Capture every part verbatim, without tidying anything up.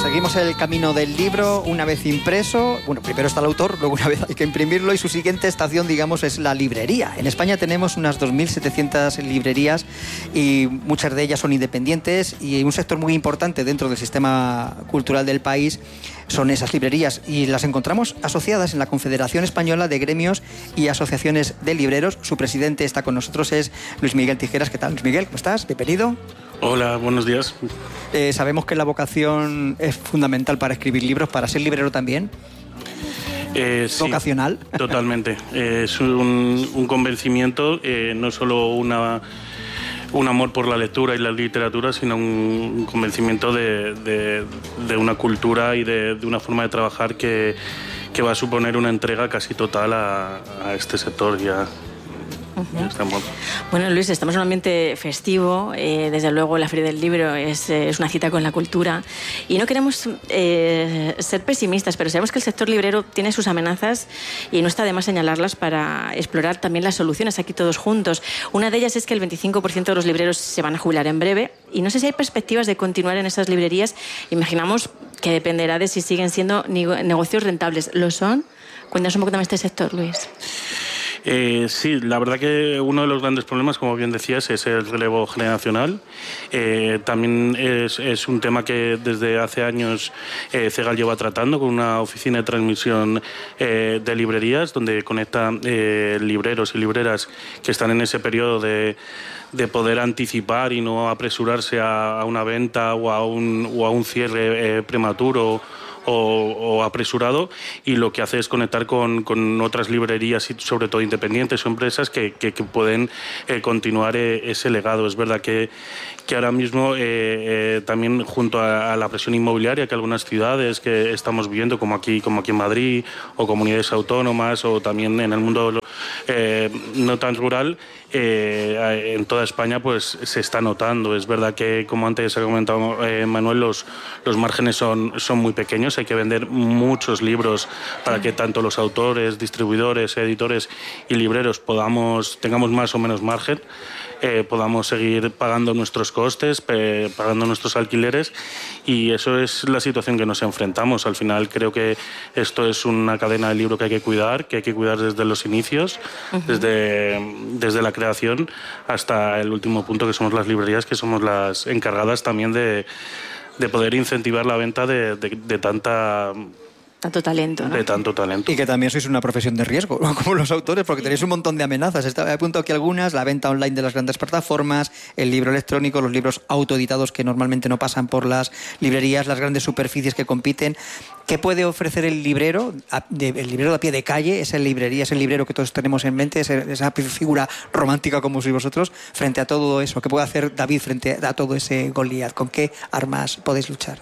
Seguimos el camino del libro una vez impreso. Bueno, primero está el autor, luego una vez hay que imprimirlo y su siguiente estación, digamos, es la librería. En España tenemos unas dos mil setecientas librerías y muchas de ellas son independientes, y un sector muy importante dentro del sistema cultural del país son esas librerías, y las encontramos asociadas en la Confederación Española de Gremios y Asociaciones de Libreros. Su presidente está con nosotros, es Luis Miguel Tijeras. ¿Qué tal, Luis Miguel? ¿Cómo estás? Bienvenido. Hola, buenos días. Eh, sabemos que la vocación es fundamental para escribir libros, para ser librero también. Eh, sí, vocacional. Totalmente. Eh, es un, un convencimiento, eh, no solo una, un amor por la lectura y la literatura, sino un, un convencimiento de, de, de una cultura y de, de una forma de trabajar que, que va a suponer una entrega casi total a, a este sector ya. Uh-huh. Bueno, Luis, estamos en un ambiente festivo, eh, desde luego la Feria del Libro es, eh, es una cita con la cultura, y no queremos eh, ser pesimistas, pero sabemos que el sector librero tiene sus amenazas y no está de más señalarlas para explorar también las soluciones aquí todos juntos. Una de ellas es que el veinticinco por ciento de los libreros se van a jubilar en breve, y no sé si hay perspectivas de continuar en esas librerías. Imaginamos que dependerá de si siguen siendo negocios rentables. ¿Lo son? Cuéntanos un poco también de este sector, Luis. Eh, sí, la verdad que uno de los grandes problemas, como bien decías, es el relevo generacional. Eh, también es, es un tema que desde hace años eh, CEGAL lleva tratando con una oficina de transmisión eh, de librerías, donde conecta eh, libreros y libreras que están en ese periodo de, de poder anticipar y no apresurarse a, a una venta o a un, o a un cierre eh, prematuro O, o apresurado, y lo que hace es conectar con, con otras librerías y sobre todo independientes o empresas que, que, que pueden eh, continuar eh, ese legado. Es verdad que, que ahora mismo eh, eh, también junto a, a la presión inmobiliaria que algunas ciudades que estamos viendo, como aquí, como aquí en Madrid, o comunidades autónomas, o también en el mundo eh, no tan rural, eh, en toda España pues se está notando. Es verdad que, como antes ha comentado eh, Manuel, los, los márgenes son, son muy pequeños. Hay que vender muchos libros para que tanto los autores, distribuidores, editores y libreros podamos, tengamos más o menos margen, eh, podamos seguir pagando nuestros costes, eh, pagando nuestros alquileres, y eso es la situación que nos enfrentamos. Al final creo que esto es una cadena de libro que hay que cuidar, que hay que cuidar desde los inicios, uh-huh. desde, desde la creación hasta el último punto, que somos las librerías, que somos las encargadas también de de poder incentivar la venta de, de, de tanta... Tanto talento, ¿no? De tanto talento. Y que también sois una profesión de riesgo, como los autores, porque tenéis un montón de amenazas. He apuntado aquí algunas: la venta online de las grandes plataformas, el libro electrónico, los libros autoeditados que normalmente no pasan por las librerías, las grandes superficies que compiten. ¿Qué puede ofrecer el librero? El librero de a pie de calle, esa librería, ese librero que todos tenemos en mente, esa figura romántica como sois vosotros, frente a todo eso. ¿Qué puede hacer David frente a todo ese Goliat? ¿Con qué armas podéis luchar?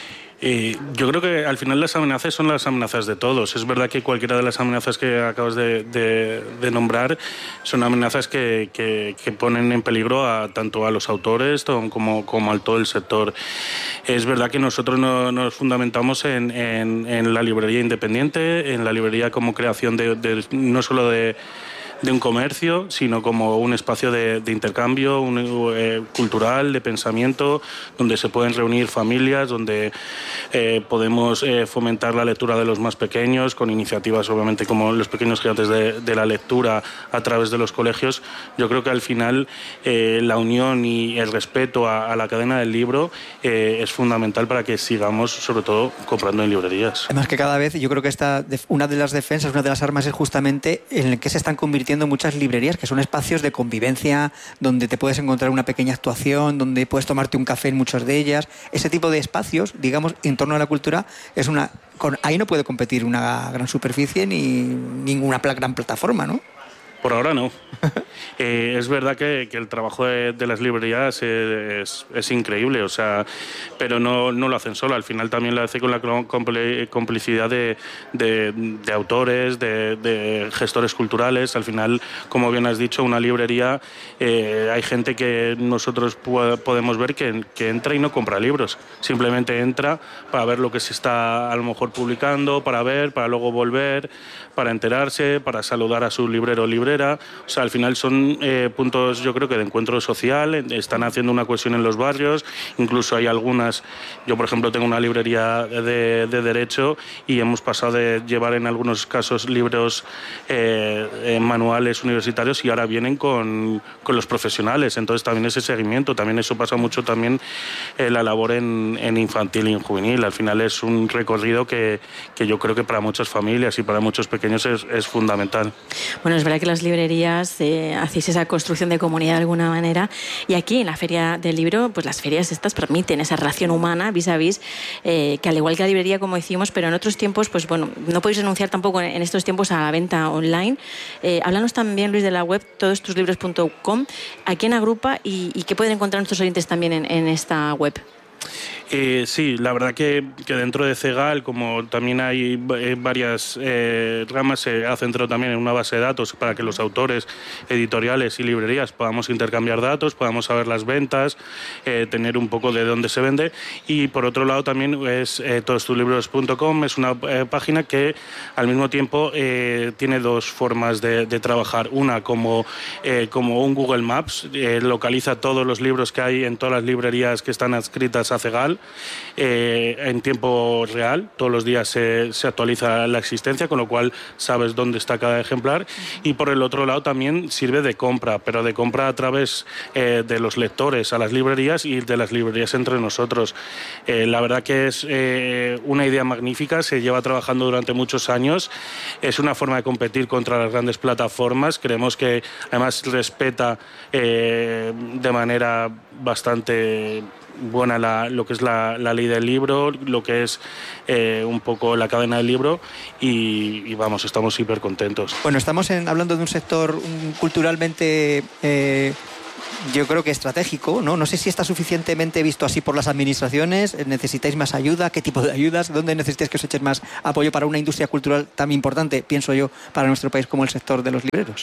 Eh, yo creo que al final las amenazas son las amenazas de todos. Es verdad que cualquiera de las amenazas que acabas de, de, de nombrar son amenazas que, que, que ponen en peligro a, tanto a los autores como, como a todo el sector. Es verdad que nosotros no, nos fundamentamos en, en, en la librería independiente, en la librería como creación de, de no solo de de un comercio, sino como un espacio de, de intercambio un, eh, cultural, de pensamiento, donde se pueden reunir familias, donde eh, podemos eh, fomentar la lectura de los más pequeños, con iniciativas obviamente como los pequeños gigantes de, de la lectura a través de los colegios. Yo creo que al final eh, la unión y el respeto a, a la cadena del libro eh, es fundamental para que sigamos, sobre todo, comprando en librerías. Además que cada vez, yo creo que esta, una de las defensas, una de las armas es justamente en el que se están convirtiendo muchas librerías, que son espacios de convivencia, donde te puedes encontrar una pequeña actuación, donde puedes tomarte un café en muchas de ellas. Ese tipo de espacios, digamos, en torno a la cultura, es una, con, ahí no puede competir una gran superficie ni ninguna gran plataforma, ¿no? Por ahora no. Eh, es verdad que, que el trabajo de, de las librerías es, es increíble, o sea, pero no, no lo hacen solo. Al final también lo hace con la complicidad de, de, de autores, de, de gestores culturales. Al final, como bien has dicho, una librería, eh, hay gente que nosotros podemos ver que, que entra y no compra libros. Simplemente entra para ver lo que se está a lo mejor publicando, para ver, para luego volver, para enterarse, para saludar a su librero libre librera. O sea, al final son eh, puntos, yo creo que de encuentro social, están haciendo una cohesión en los barrios, incluso hay algunas, yo por ejemplo tengo una librería de, de Derecho y hemos pasado de llevar en algunos casos libros eh, manuales universitarios y ahora vienen con, con los profesionales, entonces también ese seguimiento, también eso pasa mucho también eh, la labor en, en infantil y en juvenil, al final es un recorrido que, que yo creo que para muchas familias y para muchos pequeños es, es fundamental. Bueno, es verdad que las librerías eh, hacéis esa construcción de comunidad de alguna manera y aquí en la Feria del Libro, pues las ferias estas permiten esa relación humana vis a vis, eh, que al igual que la librería, como decimos, pero en otros tiempos, pues bueno, no podéis renunciar tampoco en estos tiempos a la venta online. Eh, háblanos también, Luis, de la web todos tus libros punto com, a quién agrupa y, y qué pueden encontrar nuestros oyentes también en, en esta web. Eh, sí, la verdad que, que dentro de CEGAL, como también hay eh, varias eh, ramas, se ha centrado también en una base de datos para que los autores, editoriales y librerías podamos intercambiar datos, podamos saber las ventas, eh, tener un poco de dónde se vende. Y por otro lado también es eh, todos tus libros punto com, es una eh, página que al mismo tiempo eh, tiene dos formas de, de trabajar. Una como, eh, como un Google Maps, eh, localiza todos los libros que hay en todas las librerías que están adscritas a CEGAL, Eh, en tiempo real, todos los días se, se actualiza la existencia, con lo cual sabes dónde está cada ejemplar. Y por el otro lado también sirve de compra, pero de compra a través eh, de los lectores a las librerías y de las librerías entre nosotros. Eh, la verdad que es eh, una idea magnífica, se lleva trabajando durante muchos años, es una forma de competir contra las grandes plataformas, creemos que además respeta eh, de manera bastante buena la, lo que es la, la ley del libro, lo que es eh, un poco la cadena del libro y, y vamos, estamos súper contentos. Bueno, estamos en, hablando de un sector um, culturalmente eh, yo creo que estratégico, ¿no? No sé si está suficientemente visto así por las administraciones, ¿necesitáis más ayuda? ¿Qué tipo de ayudas? ¿Dónde necesitáis que os echen más apoyo para una industria cultural tan importante, pienso yo, para nuestro país como el sector de los libreros?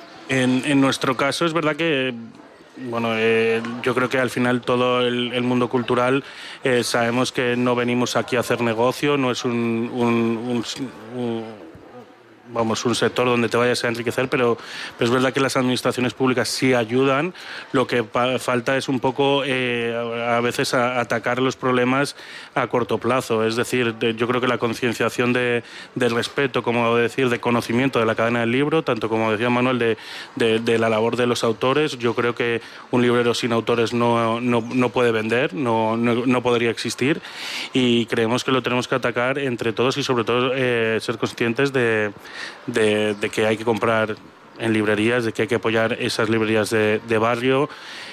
En, en nuestro caso es verdad que Bueno, eh, yo creo que al final todo el, el mundo cultural eh, sabemos que no venimos aquí a hacer negocio, no es un, un, un, un vamos, un sector donde te vayas a enriquecer, pero, pero es verdad que las administraciones públicas sí ayudan. Lo que pa- falta es un poco eh, a, a veces a, a atacar los problemas a corto plazo. Es decir, de, yo creo que la concienciación de, del respeto, como decir, de conocimiento de la cadena del libro, tanto como decía Manuel, de, de, de la labor de los autores. Yo creo que un librero sin autores no, no, no puede vender, no, no, no podría existir, y creemos que lo tenemos que atacar entre todos y sobre todo eh, ser conscientes de De, de que hay que comprar en librerías, de que hay que apoyar esas librerías de, de barrio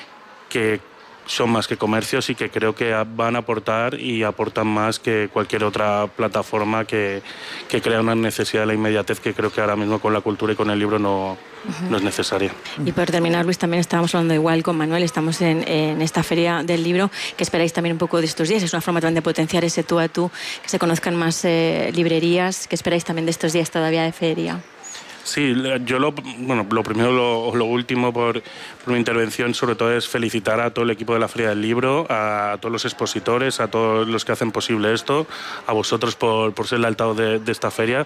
que son más que comercios y que creo que van a aportar y aportan más que cualquier otra plataforma que, que crea una necesidad de la inmediatez que creo que ahora mismo con la cultura y con el libro no, uh-huh. no es necesaria. Y por terminar, Luis, también estábamos hablando igual con Manuel, estamos en, en esta feria del libro, que esperáis también un poco de estos días, es una forma también de potenciar ese tú a tú, que se conozcan más eh, librerías, que esperáis también de estos días todavía de feria. Sí, yo lo, bueno, lo primero, lo, lo último por, por mi intervención, sobre todo es felicitar a todo el equipo de la Feria del Libro, a, a todos los expositores, a todos los que hacen posible esto, a vosotros por, por ser el altavoz de, de esta feria.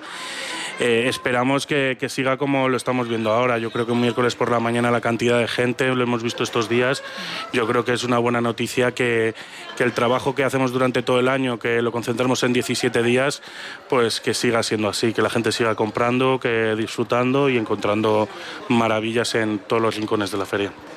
Eh, esperamos que, que siga como lo estamos viendo ahora. Yo creo que un miércoles por la mañana la cantidad de gente, lo hemos visto estos días, yo creo que es una buena noticia que, que el trabajo que hacemos durante todo el año, que lo concentramos en diecisiete días, pues que siga siendo así, que la gente siga comprando, que disfrutando y encontrando maravillas en todos los rincones de la feria.